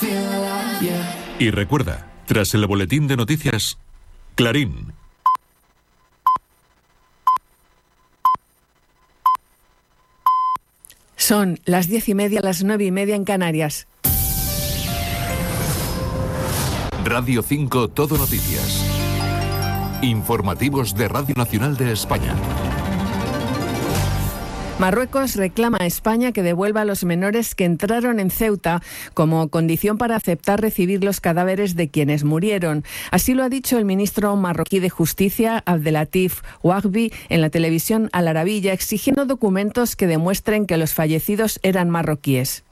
Y recuerda, tras el boletín de noticias, Clarín. Son las 10:30, las 9:30 en Canarias. Radio 5 Todo Noticias. Informativos de Radio Nacional de España. Marruecos reclama a España que devuelva a los menores que entraron en Ceuta como condición para aceptar recibir los cadáveres de quienes murieron. Así lo ha dicho el ministro marroquí de Justicia, Abdelatif Ouagbi, en la televisión Al Arabilla, exigiendo documentos que demuestren que los fallecidos eran marroquíes.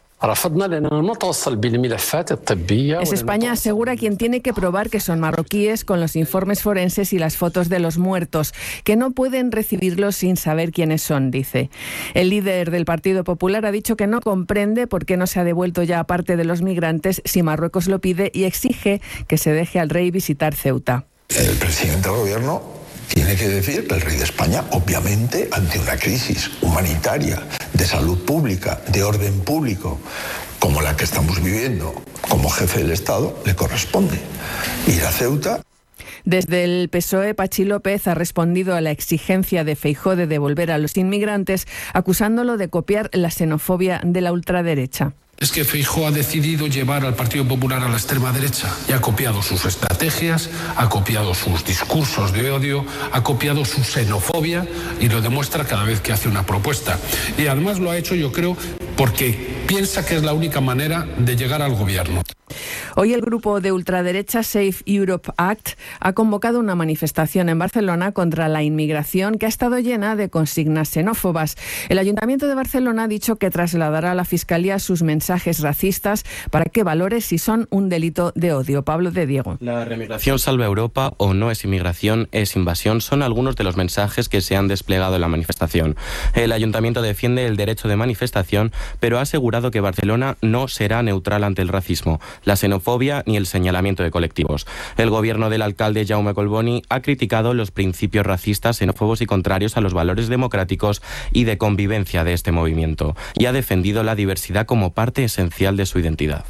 Es España asegura quien tiene que probar que son marroquíes con los informes forenses y las fotos de los muertos, que no pueden recibirlos sin saber quiénes son, dice. El líder del Partido Popular ha dicho que no comprende por qué no se ha devuelto ya parte de los migrantes si Marruecos lo pide y exige que se deje al rey visitar Ceuta. El presidente del gobierno tiene que decir que el rey de España, obviamente, ante una crisis humanitaria, de salud pública, de orden público, como la que estamos viviendo, como jefe del Estado, le corresponde ir a Ceuta. Desde el PSOE, Pachi López ha respondido a la exigencia de Feijóo de devolver a los inmigrantes, acusándolo de copiar la xenofobia de la ultraderecha. Es que Feijóo ha decidido llevar al Partido Popular a la extrema derecha y ha copiado sus estrategias, ha copiado sus discursos de odio, ha copiado su xenofobia y lo demuestra cada vez que hace una propuesta. Y además lo ha hecho, yo creo, porque piensa que es la única manera de llegar al gobierno. Hoy el grupo de ultraderecha Safe Europe Act ha convocado una manifestación en Barcelona contra la inmigración que ha estado llena de consignas xenófobas. El Ayuntamiento de Barcelona ha dicho que trasladará a la Fiscalía sus mensajes racistas para que valore si son un delito de odio. Pablo de Diego. La remigración salva Europa o no es inmigración, es invasión, son algunos de los mensajes que se han desplegado en la manifestación. El Ayuntamiento defiende el derecho de manifestación, pero ha asegurado que Barcelona no será neutral ante el racismo, la xenofobia ni el señalamiento de colectivos. El gobierno del alcalde Jaume Collboni ha criticado los principios racistas, xenófobos y contrarios a los valores democráticos y de convivencia de este movimiento, y ha defendido la diversidad como parte esencial de su identidad.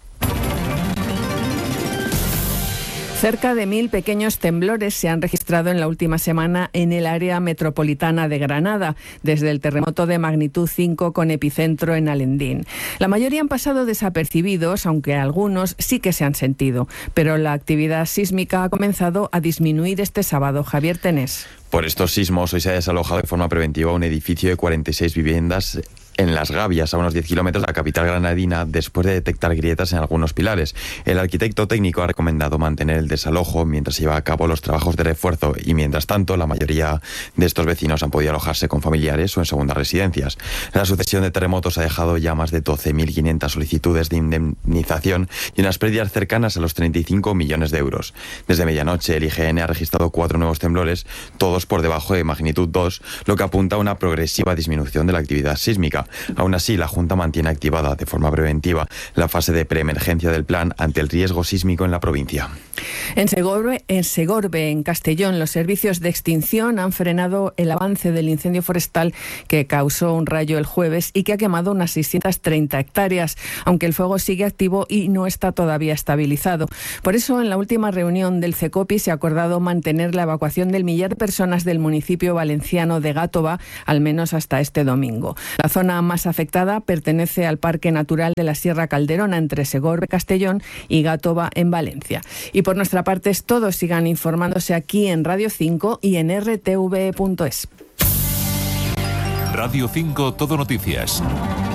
Cerca de 1.000 pequeños temblores se han registrado en la última semana en el área metropolitana de Granada, desde el terremoto de magnitud 5 con epicentro en Alendín. La mayoría han pasado desapercibidos, aunque algunos sí que se han sentido. Pero la actividad sísmica ha comenzado a disminuir este sábado. Javier Tenés. Por estos sismos, hoy se ha desalojado de forma preventiva un edificio de 46 viviendas en Las Gavias, a unos 10 kilómetros de la capital granadina, después de detectar grietas en algunos pilares. El arquitecto técnico ha recomendado mantener el desalojo mientras se lleva a cabo los trabajos de refuerzo y, mientras tanto, la mayoría de estos vecinos han podido alojarse con familiares o en segundas residencias. La sucesión de terremotos ha dejado ya más de 12.500 solicitudes de indemnización y unas pérdidas cercanas a los 35 millones de euros. Desde medianoche, el IGN ha registrado 4 nuevos temblores, todos por debajo de magnitud 2, lo que apunta a una progresiva disminución de la actividad sísmica. Aún así, la Junta mantiene activada de forma preventiva la fase de preemergencia del plan ante el riesgo sísmico en la provincia. En Segorbe, en Castellón, los servicios de extinción han frenado el avance del incendio forestal que causó un rayo el jueves y que ha quemado unas 630 hectáreas, aunque el fuego sigue activo y no está todavía estabilizado. Por eso, en la última reunión del CECOPI se ha acordado mantener la evacuación del millar de personas del municipio valenciano de Gàtova, al menos hasta este domingo. La zona más afectada pertenece al Parque Natural de la Sierra Calderona, entre Segorbe, Castellón y Gàtova, en Valencia. Y por nuestra parte es todo. Sigan informándose aquí en Radio 5 y en rtv.es. Radio 5 Todo Noticias.